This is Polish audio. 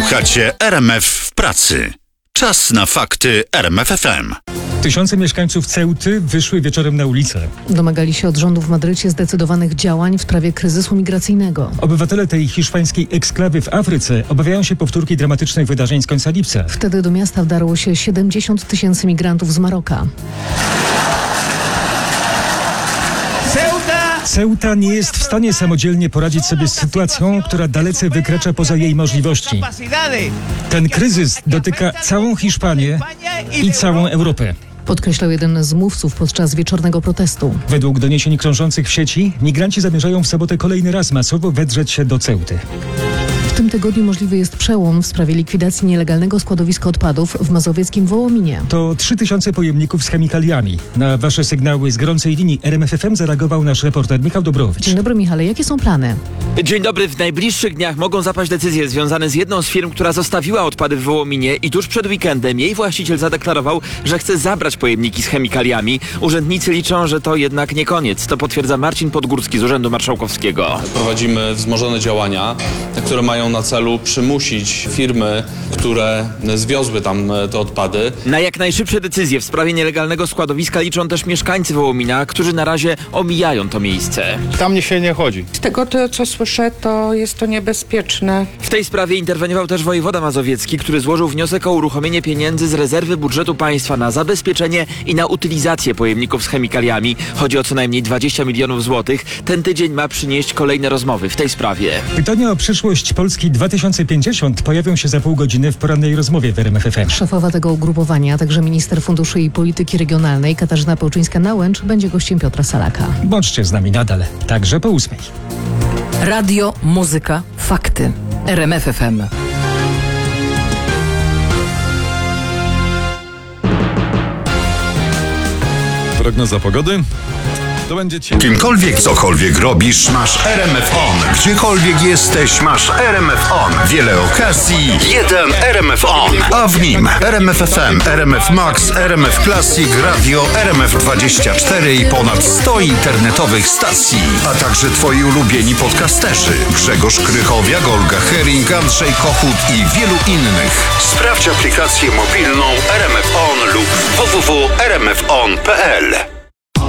Słuchacie RMF w pracy. Czas na fakty RMF FM. Tysiące mieszkańców Ceuty wyszły wieczorem na ulicę. Domagali się od rządu w Madrycie zdecydowanych działań w sprawie kryzysu migracyjnego. Obywatele tej hiszpańskiej eksklawy w Afryce obawiają się powtórki dramatycznych wydarzeń z końca lipca. Wtedy do miasta wdarło się 70 000 migrantów z Maroka. Ceuta nie jest w stanie samodzielnie poradzić sobie z sytuacją, która dalece wykracza poza jej możliwości. Ten kryzys dotyka całą Hiszpanię i całą Europę. Podkreślał jeden z mówców podczas wieczornego protestu. Według doniesień krążących w sieci, migranci zamierzają w sobotę kolejny raz masowo wedrzeć się do Ceuty. W tym tygodniu możliwy jest przełom w sprawie likwidacji nielegalnego składowiska odpadów w mazowieckim Wołominie. To 3000 pojemników z chemikaliami. Na wasze sygnały z gorącej linii RMF FM zareagował nasz reporter Michał Dobrowicz. Dzień dobry, Michale. Jakie są plany? Dzień dobry. W najbliższych dniach mogą zapaść decyzje związane z jedną z firm, która zostawiła odpady w Wołominie i tuż przed weekendem jej właściciel zadeklarował, że chce zabrać pojemniki z chemikaliami. Urzędnicy liczą, że to jednak nie koniec. To potwierdza Marcin Podgórski z Urzędu Marszałkowskiego. Prowadzimy wzmożone działania, które mają na celu przymusić firmy, które zwiozły tam te odpady. Na jak najszybsze decyzje w sprawie nielegalnego składowiska liczą też mieszkańcy Wołomina, którzy na razie omijają to miejsce. Tam się nie chodzi. Z tego, co słyszę, to jest to niebezpieczne. W tej sprawie interweniował też wojewoda mazowiecki, który złożył wniosek o uruchomienie pieniędzy z rezerwy budżetu państwa na zabezpieczenie i na utylizację pojemników z chemikaliami. Chodzi o co najmniej 20 milionów złotych. Ten tydzień ma przynieść kolejne rozmowy w tej sprawie. Pytania o przyszłość Polski 2050 pojawią się za pół godziny w porannej rozmowie w RMF FM. Szefowa tego ugrupowania, a także minister funduszy i polityki regionalnej Katarzyna Pełczyńska-Nałęcz będzie gościem Piotra Salaka. Bądźcie z nami nadal, także po 8. Radio, muzyka, fakty. RMF FM. Prognoza pogody? To będzie Kimkolwiek, cokolwiek robisz, masz RMF On. Gdziekolwiek jesteś, masz RMF On. Wiele okazji, jeden RMF On. A w nim RMF FM, RMF Max, RMF Classic, Radio, RMF24 i ponad 100 internetowych stacji. A także twoi ulubieni podcasterzy. Grzegorz Krychowiak, Olga Hering, Andrzej Kochut i wielu innych. Sprawdź aplikację mobilną RMF On lub www.rmfon.pl.